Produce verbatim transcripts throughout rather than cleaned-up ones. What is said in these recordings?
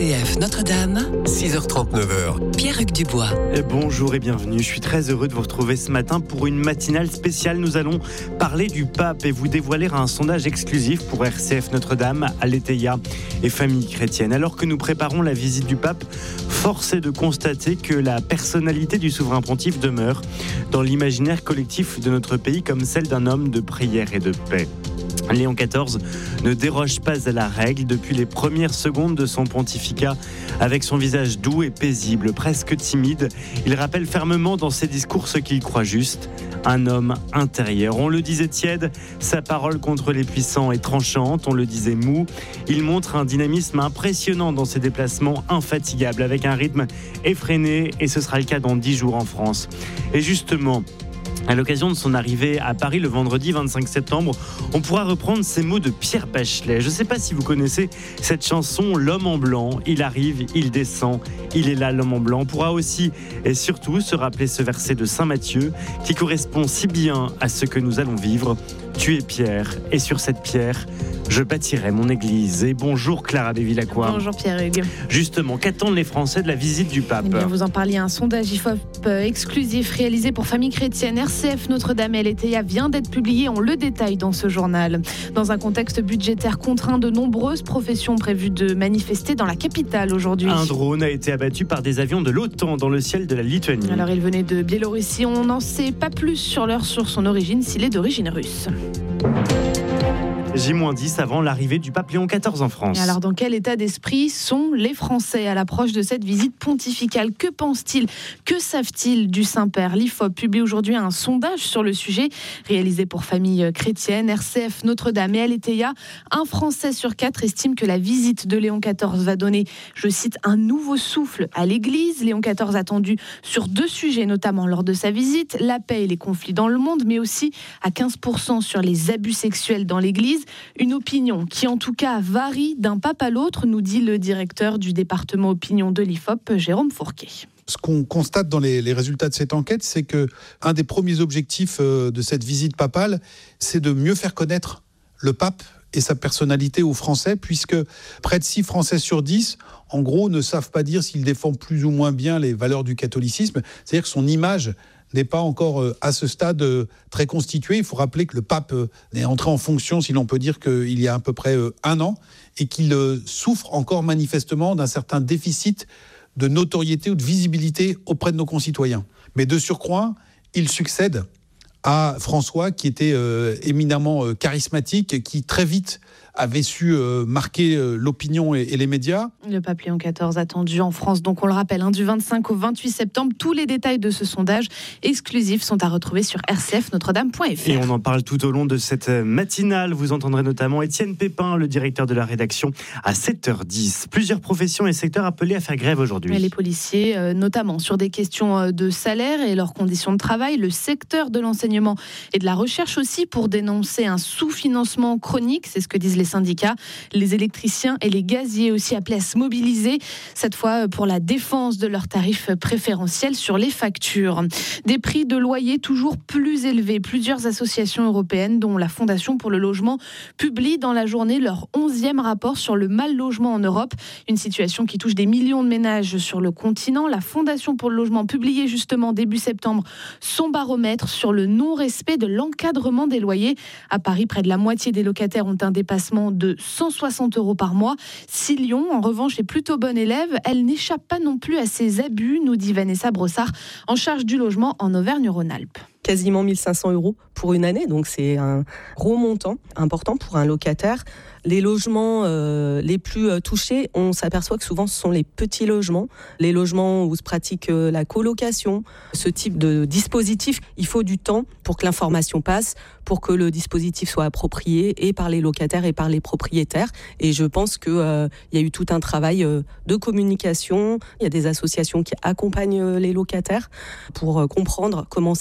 C F Notre-Dame, six heures trente, neuf heures. Pierre-Hugues Dubois. Et bonjour et bienvenue, je suis très heureux de vous retrouver ce matin pour une matinale spéciale. Nous allons parler du pape et vous dévoiler un sondage exclusif pour R C F Notre-Dame, Aletheia et Famille Chrétienne. Alors que nous préparons la visite du pape, force est de constater que la personnalité du souverain pontife demeure dans l'imaginaire collectif de notre pays comme celle d'un homme de prière et de paix. Léon quatorze ne déroge pas à la règle depuis les premières secondes de son pontificat. Avec son visage doux et paisible, presque timide, il rappelle fermement dans ses discours ce qu'il croit juste, un homme intérieur. On le disait tiède, sa parole contre les puissants est tranchante, on le disait mou. Il montre un dynamisme impressionnant dans ses déplacements, infatigables, avec un rythme effréné, et ce sera le cas dans dix jours en France. Et justement, à l'occasion de son arrivée à Paris le vendredi vingt-cinq septembre, on pourra reprendre ces mots de Pierre Bachelet. Je ne sais pas si vous connaissez cette chanson, L'homme en blanc. Il arrive, il descend, il est là l'homme en blanc. On pourra aussi et surtout se rappeler ce verset de Saint Matthieu qui correspond si bien à ce que nous allons vivre. Tu es pierre et sur cette pierre, je bâtirai mon église. Et bonjour Clara Bévilacqua. Bonjour Pierre-Hugues. Justement, qu'attendent les Français de la visite du pape ? Eh bien, vous en parliez, un sondage I F O P exclusif réalisé pour Famille Chrétienne. R C F Notre-Dame et Aletheia vient d'être publié, on le détaille dans ce journal. Dans un contexte budgétaire contraint, de nombreuses professions prévues de manifester dans la capitale aujourd'hui. Un drone a été abattu par des avions de l'OTAN dans le ciel de la Lituanie. Alors il venait de Biélorussie, on n'en sait pas plus sur l'heure sur son origine, s'il est d'origine russe. J dix avant l'arrivée du pape Léon quatorze en France. Et alors dans quel état d'esprit sont les Français à l'approche de cette visite pontificale ? Que pensent-ils ? Que savent-ils du Saint-Père ? L'I F O P publie aujourd'hui un sondage sur le sujet réalisé pour Famille Chrétienne, R C F Notre-Dame et Aletheia. Un Français sur quatre estime que la visite de Léon quatorze va donner, je cite, un nouveau souffle à l'Église. Léon quatorze attendu sur deux sujets, notamment lors de sa visite, la paix et les conflits dans le monde, mais aussi à quinze pour cent sur les abus sexuels dans l'Église. Une opinion qui, en tout cas, varie d'un pape à l'autre, nous dit le directeur du département opinion de l'I F O P, Jérôme Fourquet. Ce qu'on constate dans les, les résultats de cette enquête, c'est qu'un des premiers objectifs de cette visite papale, c'est de mieux faire connaître le pape et sa personnalité aux Français, puisque près de six Français sur dix, en gros, ne savent pas dire s'il défend plus ou moins bien les valeurs du catholicisme. C'est-à-dire que son image n'est pas encore à ce stade très constitué. Il faut rappeler que le pape est entré en fonction, si l'on peut dire, qu'il y a à peu près un an, et qu'il souffre encore manifestement d'un certain déficit de notoriété ou de visibilité auprès de nos concitoyens. Mais de surcroît, il succède à François, qui était euh, éminemment euh, charismatique, qui très vite avait su euh, marquer euh, l'opinion et, et les médias. Le pape Léon quatorze attendu en France, donc on le rappelle, hein, du vingt-cinq au vingt-huit septembre. Tous les détails de ce sondage exclusif sont à retrouver sur r c f notre dame point f r. Et on en parle tout au long de cette matinale. Vous entendrez notamment Étienne Pépin, le directeur de la rédaction, à sept heures dix. Plusieurs professions et secteurs appelés à faire grève aujourd'hui. Les policiers, euh, notamment sur des questions de salaire et leurs conditions de travail. Le secteur de l'enseignement et de la recherche aussi, pour dénoncer un sous-financement chronique. C'est ce que disent les syndicats. Les électriciens et les gaziers aussi appelés à se mobiliser, cette fois pour la défense de leurs tarifs préférentiels sur les factures. Des prix de loyer toujours plus élevés. Plusieurs associations européennes, dont la Fondation pour le logement, publient dans la journée leur onzième rapport sur le mal logement en Europe. Une situation qui touche des millions de ménages sur le continent. La Fondation pour le logement publiait justement début septembre son baromètre sur le non-respect de l'encadrement des loyers. À Paris, près de la moitié des locataires ont un dépassement de cent soixante euros par mois. Si Lyon, en revanche, est plutôt bonne élève, elle n'échappe pas non plus à ces abus, nous dit Vanessa Brossard, en charge du logement en Auvergne-Rhône-Alpes. Quasiment mille cinq cents euros pour une année, donc c'est un gros montant important pour un locataire. Les logements euh, les plus euh, touchés, on s'aperçoit que souvent ce sont les petits logements, les logements où se pratique euh, la colocation. Ce type de dispositif, il faut du temps pour que l'information passe, pour que le dispositif soit approprié et par les locataires et par les propriétaires. Et je pense qu'il euh, y a eu tout un travail euh, de communication. Il y a des associations qui accompagnent euh, les locataires pour euh, comprendre comment ça fonctionne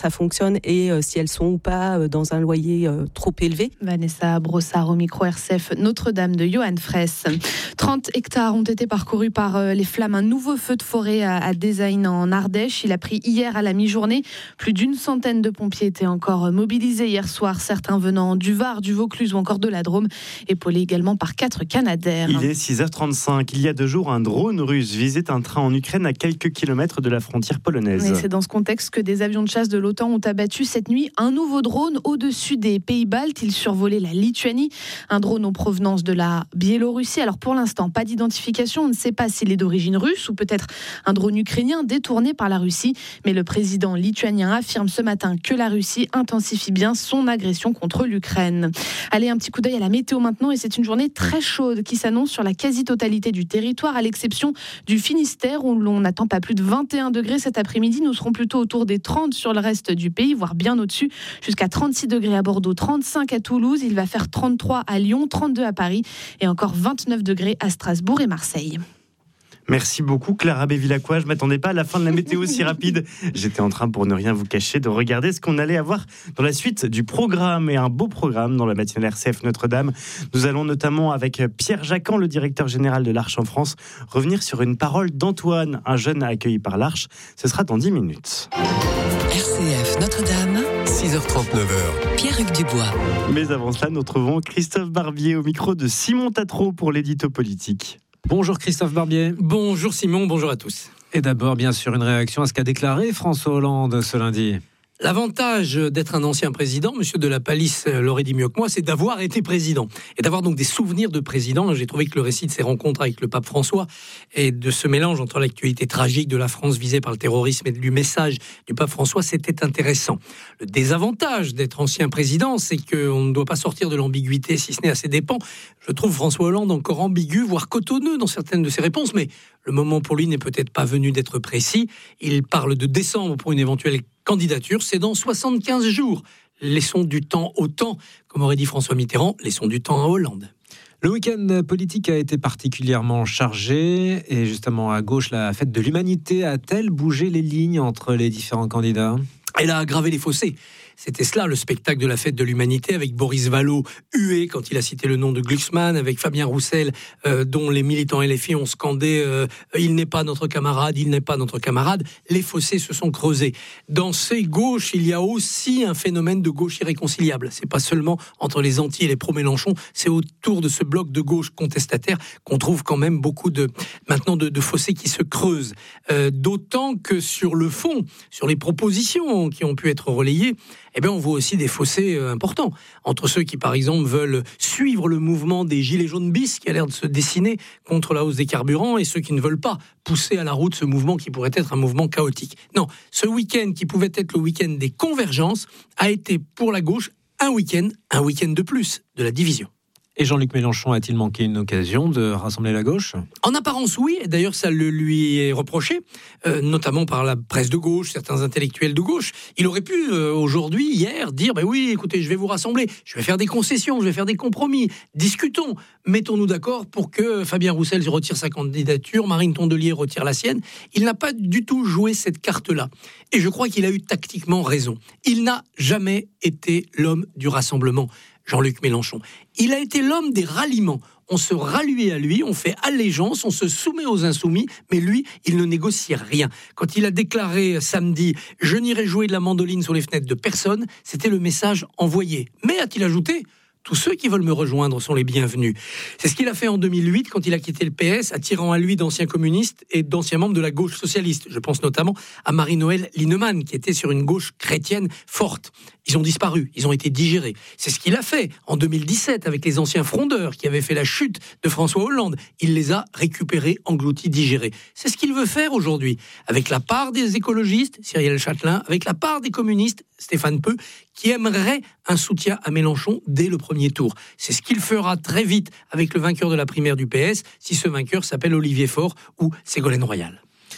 personnes et euh, si elles sont ou pas euh, dans un loyer euh, trop élevé. Vanessa Brossard au micro R C F Notre-Dame de Johan Fraisse. trente hectares ont été parcourus par euh, les flammes. Un nouveau feu de forêt à, à Dézaïne en Ardèche. Il a pris hier à la mi-journée. Plus d'une centaine de pompiers étaient encore mobilisés hier soir. Certains venant du Var, du Vaucluse ou encore de la Drôme. Épaulés également par quatre Canadaires. Il est six heures trente-cinq. Il y a deux jours, un drone russe visait un train en Ukraine à quelques kilomètres de la frontière polonaise. Et c'est dans ce contexte que des avions de chasse de l'OTAN ont abattu cette nuit un nouveau drone au-dessus des pays baltes. Il survolait la Lituanie. Un drone en provenance de la Biélorussie. Alors pour l'instant, pas d'identification. On ne sait pas s'il est d'origine russe ou peut-être un drone ukrainien détourné par la Russie. Mais le président lituanien affirme ce matin que la Russie intensifie bien son agression contre l'Ukraine. Allez, un petit coup d'œil à la météo maintenant. Et c'est une journée très chaude qui s'annonce sur la quasi-totalité du territoire, à l'exception du Finistère où l'on n'attend pas plus de vingt et un degrés cet après-midi. Nous serons plutôt autour des trente sur le reste du pays, voire bien au-dessus, jusqu'à trente-six degrés à Bordeaux, trente-cinq à Toulouse. Il va faire trente-trois à Lyon, trente-deux à Paris et encore vingt-neuf degrés à Strasbourg et Marseille. Merci beaucoup Clara Bévilacqua. Je ne m'attendais pas à la fin de la météo si rapide. J'étais en train, pour ne rien vous cacher, de regarder ce qu'on allait avoir dans la suite du programme. Et un beau programme dans la matinale R C F Notre-Dame. Nous allons notamment, avec Pierre Jacquan, le directeur général de l'Arche en France, revenir sur une parole d'Antoine, un jeune accueilli par l'Arche. Ce sera dans dix minutes. R C F Notre-Dame, six heures trente-neuf. Pierre-Hugues Dubois. Mais avant cela, nous retrouvons Christophe Barbier au micro de Simon Tatro pour l'édito politique. Bonjour Christophe Barbier. Bonjour Simon, bonjour à tous. Et d'abord, bien sûr, une réaction à ce qu'a déclaré François Hollande ce lundi. L'avantage d'être un ancien président, monsieur de la Palisse l'aurait dit mieux que moi, c'est d'avoir été président et d'avoir donc des souvenirs de président. J'ai trouvé que le récit de ses rencontres avec le pape François et de ce mélange entre l'actualité tragique de la France visée par le terrorisme et du message du pape François, c'était intéressant. Le désavantage d'être ancien président, c'est qu'on ne doit pas sortir de l'ambiguïté, si ce n'est à ses dépens. Je trouve François Hollande encore ambigu, voire cotonneux dans certaines de ses réponses, mais le moment pour lui n'est peut-être pas venu d'être précis. Il parle de décembre pour une éventuelle candidature, c'est dans soixante-quinze jours. Laissons du temps au temps, comme aurait dit François Mitterrand, laissons du temps à Hollande. Le week-end politique a été particulièrement chargé et justement à gauche, la fête de l'humanité a-t-elle bougé les lignes entre les différents candidats ? Elle a aggravé les fossés. C'était cela, le spectacle de la fête de l'humanité, avec Boris Vallaud, hué quand il a cité le nom de Glucksmann, avec Fabien Roussel, euh, dont les militants L F I ont scandé euh, « Il n'est pas notre camarade, il n'est pas notre camarade ». Les fossés se sont creusés. Dans ces gauches, il y a aussi un phénomène de gauche irréconciliable. C'est pas seulement entre les anti et les pro-Mélenchon, c'est autour de ce bloc de gauche contestataire qu'on trouve quand même beaucoup de, maintenant de, de fossés qui se creusent. Euh, d'autant que sur le fond, sur les propositions qui ont pu être relayées, eh bien, on voit aussi des fossés importants entre ceux qui, par exemple, veulent suivre le mouvement des gilets jaunes bis qui a l'air de se dessiner contre la hausse des carburants et ceux qui ne veulent pas pousser à la route ce mouvement qui pourrait être un mouvement chaotique. Non, ce week-end qui pouvait être le week-end des convergences a été pour la gauche un week-end, un week-end de plus de la division. Et Jean-Luc Mélenchon a-t-il manqué une occasion de rassembler la gauche ? En apparence, oui. Et d'ailleurs, ça le lui est reproché, euh, notamment par la presse de gauche, certains intellectuels de gauche. Il aurait pu, euh, aujourd'hui, hier, dire bah « oui, écoutez, je vais vous rassembler, je vais faire des concessions, je vais faire des compromis, discutons, mettons-nous d'accord pour que Fabien Roussel retire sa candidature, Marine Tondelier retire la sienne ». Il n'a pas du tout joué cette carte-là. Et je crois qu'il a eu tactiquement raison. Il n'a jamais été l'homme du rassemblement, Jean-Luc Mélenchon. Il a été l'homme des ralliements. On se rallie à lui, on fait allégeance, on se soumet aux insoumis, mais lui, il ne négocie rien. Quand il a déclaré samedi « Je n'irai jouer de la mandoline sur les fenêtres de personne », c'était le message envoyé. Mais, a-t-il ajouté, tous ceux qui veulent me rejoindre sont les bienvenus. C'est ce qu'il a fait en deux mille huit quand il a quitté le P S, attirant à lui d'anciens communistes et d'anciens membres de la gauche socialiste. Je pense notamment à Marie-Noëlle Lienemann, qui était sur une gauche chrétienne forte. Ils ont disparu, ils ont été digérés. C'est ce qu'il a fait en deux mille dix-sept avec les anciens frondeurs qui avaient fait la chute de François Hollande. Il les a récupérés, engloutis, digérés. C'est ce qu'il veut faire aujourd'hui, avec la part des écologistes, Cyrielle Châtelain, avec la part des communistes, Stéphane Peu, qui aimerait un soutien à Mélenchon dès le premier tour. C'est ce qu'il fera très vite avec le vainqueur de la primaire du P S, si ce vainqueur s'appelle Olivier Faure ou Ségolène Royal.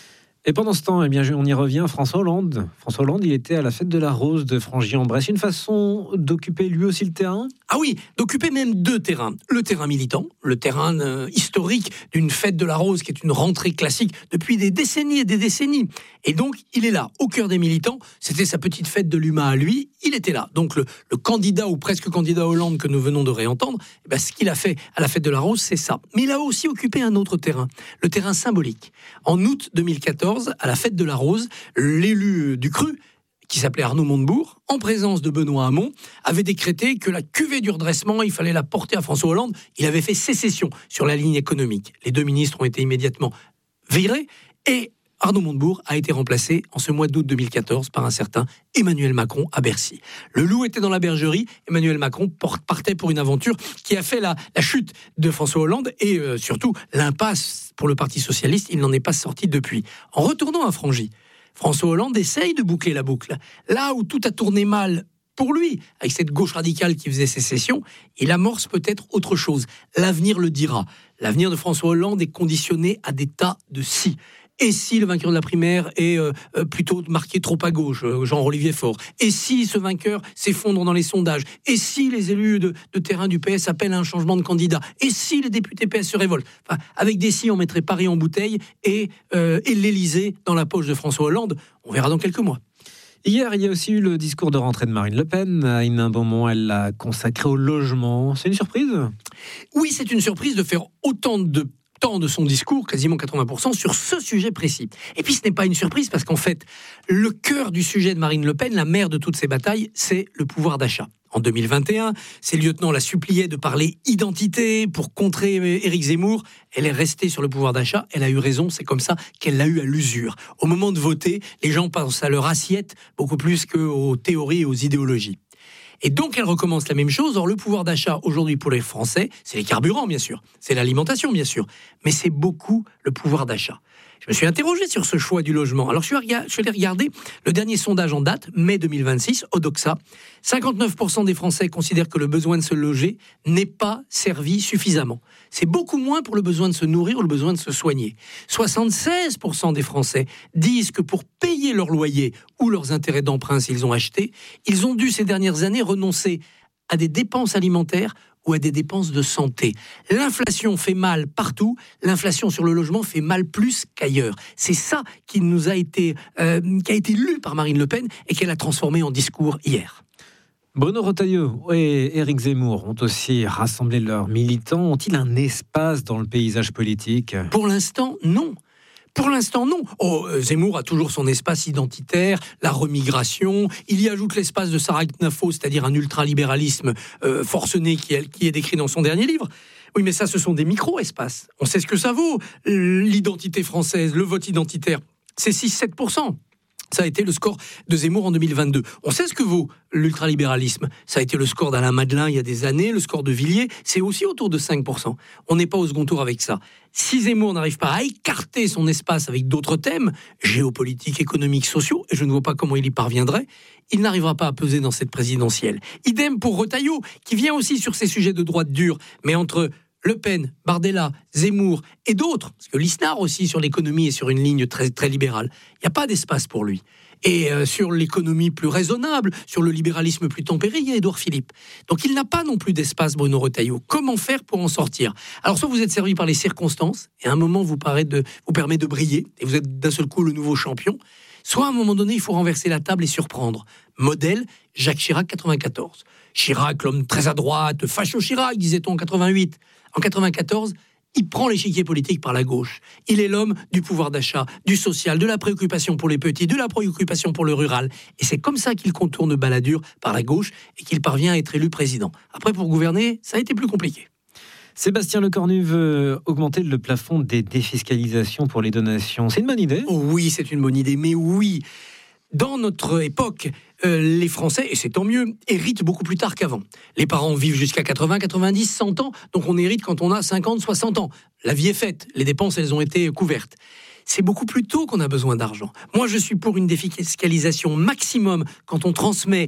Et pendant ce temps, eh bien, on y revient, François Hollande. François Hollande, il était à la fête de la Rose de Frangy-en-Bresse. Une façon d'occuper lui aussi le terrain ? Ah oui, d'occuper même deux terrains. Le terrain militant, le terrain euh, historique d'une fête de la Rose, qui est une rentrée classique depuis des décennies et des décennies. Et donc, il est là, au cœur des militants. C'était sa petite fête de l'U M A à lui. Il était là. Donc, le, le candidat ou presque candidat Hollande que nous venons de réentendre, eh ben, ce qu'il a fait à la fête de la Rose, c'est ça. Mais il a aussi occupé un autre terrain, le terrain symbolique. En août deux mille quatorze, à la fête de la Rose, l'élu du Cru, qui s'appelait Arnaud Montebourg, en présence de Benoît Hamon, avait décrété que la cuvée du redressement, il fallait la porter à François Hollande. Il avait fait sécession sur la ligne économique. Les deux ministres ont été immédiatement virés et Arnaud Montebourg a été remplacé en ce mois d'août deux mille quatorze par un certain Emmanuel Macron à Bercy. Le loup était dans la bergerie, Emmanuel Macron partait pour une aventure qui a fait la, la chute de François Hollande et euh, surtout l'impasse pour le Parti Socialiste. Il n'en est pas sorti depuis. En retournant à Frangy, François Hollande essaye de boucler la boucle. Là où tout a tourné mal pour lui, avec cette gauche radicale qui faisait sécession, il amorce peut-être autre chose. L'avenir le dira. L'avenir de François Hollande est conditionné à des tas de si. Et si le vainqueur de la primaire est euh, plutôt marqué trop à gauche, euh, Jean-Olivier Faure? Et si ce vainqueur s'effondre dans les sondages? Et si les élus de, de terrain du P S appellent à un changement de candidat? Et si les députés P S se révoltent? Enfin, avec des si, on mettrait Paris en bouteille et, euh, et l'Élysée dans la poche de François Hollande. On verra dans quelques mois. Hier, il y a aussi eu le discours de rentrée de Marine Le Pen. À un bon moment, elle l'a consacré au logement. C'est une surprise? Oui, c'est une surprise de faire autant de temps de son discours, quasiment quatre-vingts pour cent, sur ce sujet précis. Et puis ce n'est pas une surprise parce qu'en fait, le cœur du sujet de Marine Le Pen, la mère de toutes ces batailles, c'est le pouvoir d'achat. En deux mille vingt et un, ses lieutenants la suppliaient de parler identité pour contrer Éric Zemmour. Elle est restée sur le pouvoir d'achat. Elle a eu raison, c'est comme ça qu'elle l'a eu à l'usure. Au moment de voter, les gens pensent à leur assiette beaucoup plus qu'aux théories et aux idéologies. Et donc, elle recommence la même chose. Or, le pouvoir d'achat, aujourd'hui, pour les Français, c'est les carburants, bien sûr. C'est l'alimentation, bien sûr. Mais c'est beaucoup le pouvoir d'achat. Je me suis interrogé sur ce choix du logement. Alors, je suis allé regarder le dernier sondage en date, mai deux mille vingt-six, Odoxa. cinquante-neuf pour cent des Français considèrent que le besoin de se loger n'est pas servi suffisamment. C'est beaucoup moins pour le besoin de se nourrir ou le besoin de se soigner. soixante-seize pour cent des Français disent que pour payer leur loyer ou leurs intérêts d'emprunt s'ils ont acheté, ils ont dû ces dernières années renoncer à des dépenses alimentaires ou à des dépenses de santé. L'inflation fait mal partout, l'inflation sur le logement fait mal plus qu'ailleurs. C'est ça qui nous a été, euh, qui a été lu par Marine Le Pen et qu'elle a transformé en discours hier. Bruno Retailleau et Éric Zemmour ont aussi rassemblé leurs militants. Ont-ils un espace dans le paysage politique? Pour l'instant, non. Pour l'instant, non. Oh, Zemmour a toujours son espace identitaire, la remigration. Il y ajoute l'espace de Sarah Knafo, c'est-à-dire un ultralibéralisme euh, forcené qui est, qui est décrit dans son dernier livre. Oui, mais ça, ce sont des micro-espaces. On sait ce que ça vaut. L'identité française, le vote identitaire, c'est six à sept pour cent. Ça a été le score de Zemmour en deux mille vingt-deux. On sait ce que vaut l'ultralibéralisme. Ça a été le score d'Alain Madelin il y a des années, le score de Villiers, c'est aussi autour de cinq pour cent. On n'est pas au second tour avec ça. Si Zemmour n'arrive pas à écarter son espace avec d'autres thèmes, géopolitiques, économiques, sociaux, et je ne vois pas comment il y parviendrait, il n'arrivera pas à peser dans cette présidentielle. Idem pour Retailleau, qui vient aussi sur ces sujets de droite dure, mais entre Le Pen, Bardella, Zemmour et d'autres, parce que Lisnard aussi sur l'économie est sur une ligne très, très libérale, il n'y a pas d'espace pour lui. Et euh, sur l'économie plus raisonnable, sur le libéralisme plus tempéré, il y a Édouard Philippe. Donc il n'a pas non plus d'espace, Bruno Retailleau. Comment faire pour en sortir? Alors soit vous êtes servi par les circonstances, et à un moment vous, paraît de, vous permet de briller, et vous êtes d'un seul coup le nouveau champion, soit à un moment donné il faut renverser la table et surprendre. Modèle, Jacques Chirac, quatre-vingt-quatorze. Chirac, l'homme très à droite, facho Chirac, disait-on en quatre-vingt-huit. En quatre-vingt-quatorze, il prend l'échiquier politique par la gauche. Il est l'homme du pouvoir d'achat, du social, de la préoccupation pour les petits, de la préoccupation pour le rural. Et c'est comme ça qu'il contourne Balladur par la gauche et qu'il parvient à être élu président. Après, pour gouverner, ça a été plus compliqué. Sébastien Lecornu veut augmenter le plafond des défiscalisations pour les donations. C'est une bonne idée? Oh oui, c'est une bonne idée, mais oui. Dans notre époque, euh, les Français, et c'est tant mieux, héritent beaucoup plus tard qu'avant. Les parents vivent jusqu'à quatre-vingts, quatre-vingt-dix, cent ans, donc on hérite quand on a cinquante, soixante ans. La vie est faite, les dépenses, elles ont été couvertes. C'est beaucoup plus tôt qu'on a besoin d'argent. Moi, je suis pour une défiscalisation maximum quand on transmet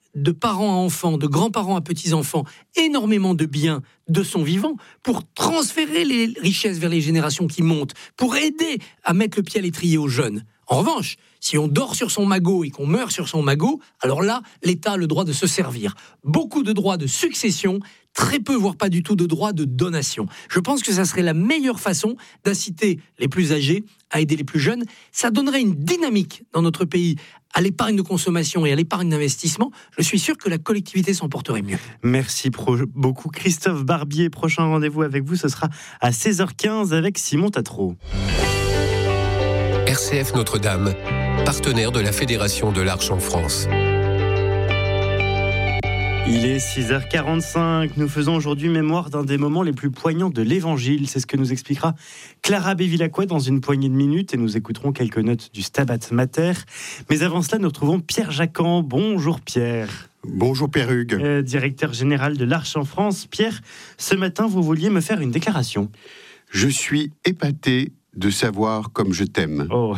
de parents à enfants, de grands-parents à petits-enfants, énormément de biens de son vivant pour transférer les richesses vers les générations qui montent, pour aider à mettre le pied à l'étrier aux jeunes. En revanche, si on dort sur son magot et qu'on meurt sur son magot, alors là, l'État a le droit de se servir. Beaucoup de droits de succession, très peu, voire pas du tout, de droits de donation. Je pense que ça serait la meilleure façon d'inciter les plus âgés à aider les plus jeunes. Ça donnerait une dynamique dans notre pays à l'épargne de consommation et à l'épargne d'investissement. Je suis sûr que la collectivité s'en porterait mieux. Merci pro- beaucoup Christophe Barbier. Prochain rendez-vous avec vous, ce sera à seize heures quinze avec Simon Tatro. R C F Notre-Dame, partenaire de la Fédération de l'Arche en France. Il est six heures quarante-cinq. Nous faisons aujourd'hui mémoire d'un des moments les plus poignants de l'Évangile. C'est ce que nous expliquera Clara Bevilacqua dans une poignée de minutes et nous écouterons quelques notes du Stabat Mater. Mais avant cela, nous retrouvons Pierre Jacquan. Bonjour Pierre. Bonjour Pierre Hugues. Euh, directeur général de l'Arche en France. Pierre, ce matin, vous vouliez me faire une déclaration. Je suis épaté de savoir comme je t'aime. Oh.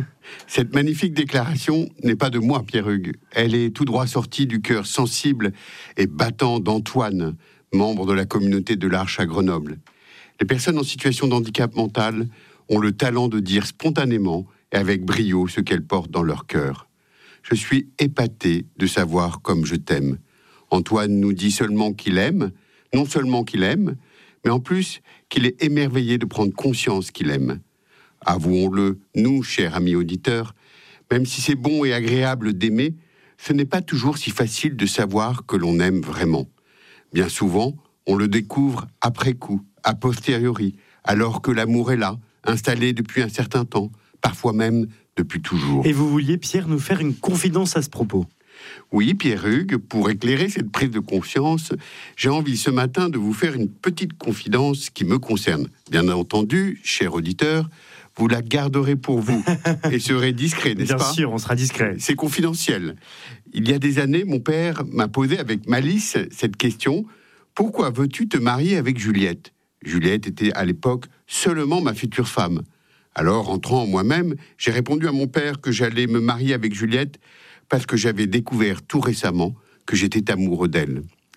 Cette magnifique déclaration n'est pas de moi, Pierre Hugues. Elle est tout droit sortie du cœur sensible et battant d'Antoine, membre de la communauté de l'Arche à Grenoble. Les personnes en situation de handicap mental ont le talent de dire spontanément et avec brio ce qu'elles portent dans leur cœur. Je suis épaté de savoir comme je t'aime. Antoine nous dit seulement qu'il aime, non seulement qu'il aime, mais en plus qu'il est émerveillé de prendre conscience qu'il aime. Avouons-le, nous, chers amis auditeurs, même si c'est bon et agréable d'aimer, ce n'est pas toujours si facile de savoir que l'on aime vraiment. Bien souvent, on le découvre après coup, a posteriori, alors que l'amour est là, installé depuis un certain temps, parfois même depuis toujours. Et vous vouliez, Pierre, nous faire une confidence à ce propos. Oui, Pierre Hugues, pour éclairer cette prise de conscience, j'ai envie ce matin de vous faire une petite confidence qui me concerne. Bien entendu, cher auditeur, vous la garderez pour vous et serez discret, n'est-ce Bien pas ? Bien sûr, on sera discret. C'est confidentiel. Il y a des années, mon père m'a posé avec malice cette question : pourquoi veux-tu te marier avec Juliette ? Juliette était à l'époque seulement ma future femme. Alors, entrant en moi-même, j'ai répondu à mon père que j'allais me marier avec Juliette parce que j'avais découvert tout récemment que j'étais amoureux d'elle.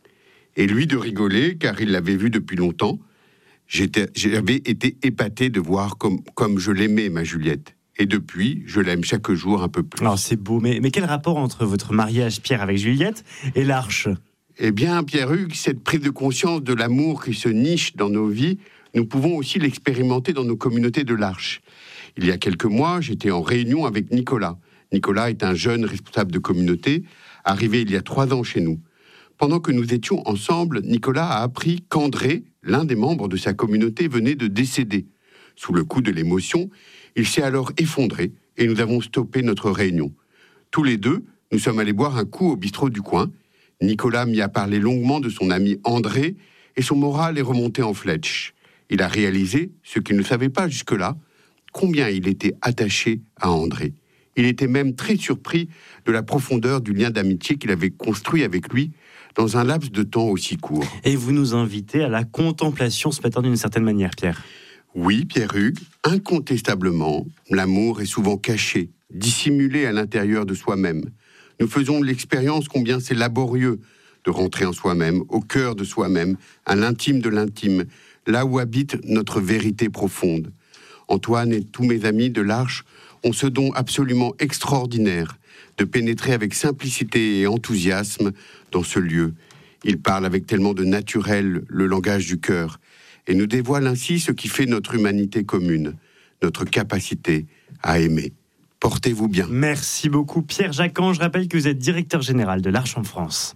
Et lui de rigoler, car il l'avait vue depuis longtemps. J'étais, j'avais été épaté de voir comme, comme je l'aimais, ma Juliette. Et depuis, je l'aime chaque jour un peu plus. Alors c'est beau, mais, mais quel rapport entre votre mariage, Pierre, avec Juliette et l'Arche ? Eh bien, Pierre Hugues, cette prise de conscience de l'amour qui se niche dans nos vies, nous pouvons aussi l'expérimenter dans nos communautés de l'Arche. Il y a quelques mois, j'étais en réunion avec Nicolas. Nicolas est un jeune responsable de communauté, arrivé il y a trois ans chez nous. Pendant que nous étions ensemble, Nicolas a appris qu'André, l'un des membres de sa communauté, venait de décéder. Sous le coup de l'émotion, il s'est alors effondré et nous avons stoppé notre réunion. Tous les deux, nous sommes allés boire un coup au bistrot du coin. Nicolas m'y a parlé longuement de son ami André et son moral est remonté en flèche. Il a réalisé, ce qu'il ne savait pas jusque-là, combien il était attaché à André. Il était même très surpris de la profondeur du lien d'amitié qu'il avait construit avec lui dans un laps de temps aussi court. Et vous nous invitez à la contemplation ce matin d'une certaine manière, Pierre. Oui, Pierre Hugues, incontestablement, l'amour est souvent caché, dissimulé à l'intérieur de soi-même. Nous faisons l'expérience combien c'est laborieux de rentrer en soi-même, au cœur de soi-même, à l'intime de l'intime, là où habite notre vérité profonde. Antoine et tous mes amis de l'Arche ont ce don absolument extraordinaire de pénétrer avec simplicité et enthousiasme dans ce lieu. Ils parlent avec tellement de naturel le langage du cœur et nous dévoilent ainsi ce qui fait notre humanité commune, notre capacité à aimer. Portez-vous bien. Merci beaucoup Pierre Jacquan. Je rappelle que vous êtes directeur général de l'Arche en France.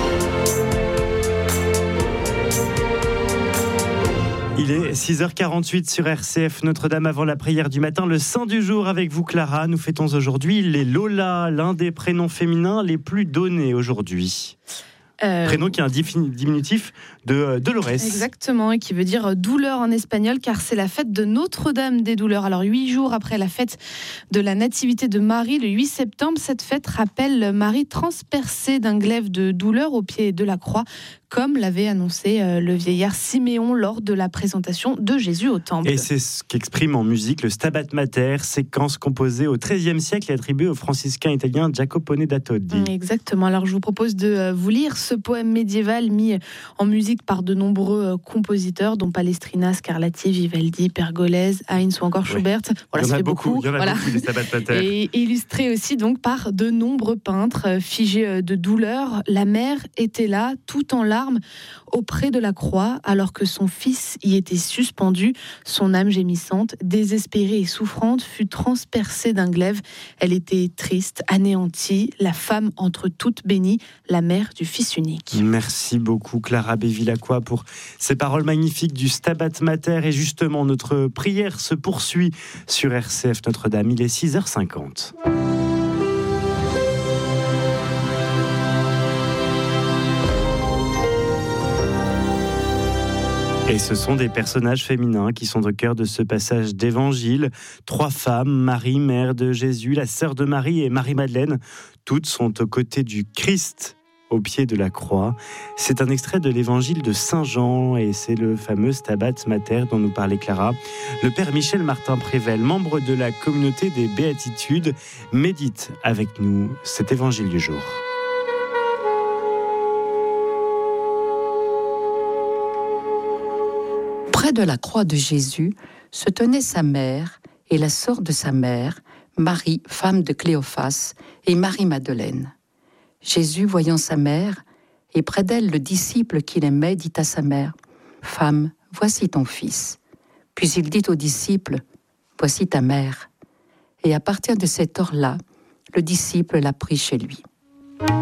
Il est six heures quarante-huit sur R C F Notre-Dame avant la prière du matin. Le saint du jour avec vous Clara. Nous fêtons aujourd'hui les Lola, l'un des prénoms féminins les plus donnés aujourd'hui. Euh... Prénom qui est un diminutif de Dolores. Exactement, et qui veut dire douleur en espagnol, car c'est la fête de Notre-Dame des douleurs. Alors, huit jours après la fête de la Nativité de Marie, le huit septembre, cette fête rappelle Marie transpercée d'un glaive de douleur au pied de la croix, comme l'avait annoncé euh, le vieillard Siméon lors de la présentation de Jésus au temple. Et c'est ce qu'exprime en musique le Stabat Mater, séquence composée au treizième siècle et attribuée au franciscain italien Jacopone da Todi. Exactement, alors je vous propose de euh, vous lire ce poème médiéval mis en musique par de nombreux euh, compositeurs, dont Palestrina, Scarlatti, Vivaldi, Pergolèse, Heinz ou encore Schubert. Ouais. Voilà, il y en ça a fait beaucoup, beaucoup. il y en a Voilà. beaucoup des Stabat Mater. Et illustré aussi donc par de nombreux peintres figés de douleur. La mère était là, tout en larmes, auprès de la croix, alors que son fils y était suspendu. Son âme gémissante, désespérée et souffrante, fut transpercée d'un glaive. Elle était triste, anéantie, la femme entre toutes bénies, la mère du fils unique. Merci beaucoup Clara Bevilacqua pour ces paroles magnifiques du Stabat Mater. Et justement, notre prière se poursuit sur R C F Notre-Dame. Il est six heures cinquante. Et ce sont des personnages féminins qui sont au cœur de ce passage d'évangile. Trois femmes, Marie, mère de Jésus, la sœur de Marie et Marie-Madeleine, toutes sont aux côtés du Christ au pied de la croix. C'est un extrait de l'évangile de Saint Jean et c'est le fameux Stabat Mater dont nous parlait Clara. Le père Michel Martin-Prével, membre de la communauté des Béatitudes, médite avec nous cet évangile du jour. Près de la croix de Jésus se tenaient sa mère et la sœur de sa mère, Marie, femme de Cléophas, et Marie-Madeleine. Jésus, voyant sa mère, et près d'elle le disciple qu'il aimait, dit à sa mère, « Femme, voici ton fils. » Puis il dit au disciple, « Voici ta mère. » Et à partir de cette heure-là, le disciple l'a pris chez lui.